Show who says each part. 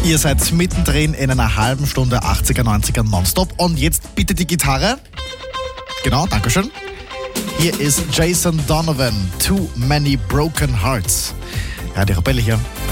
Speaker 1: Ihr seid mittendrin in einer halben Stunde 80er, 90er nonstop. Und jetzt bitte die Gitarre. Genau, dankeschön. Hier ist Jason Donovan, Too Many Broken Hearts. Ja, die Rebelle hier.